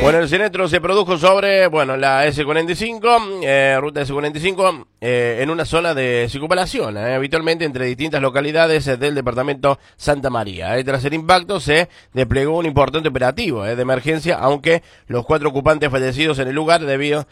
Bueno, el siniestro se produjo sobre, la S45, ruta S45, en una zona de circunvalación, habitualmente entre distintas localidades del departamento Santa María. Tras el impacto se desplegó un importante operativo de emergencia, aunque los 4 ocupantes fallecidos en el lugar debido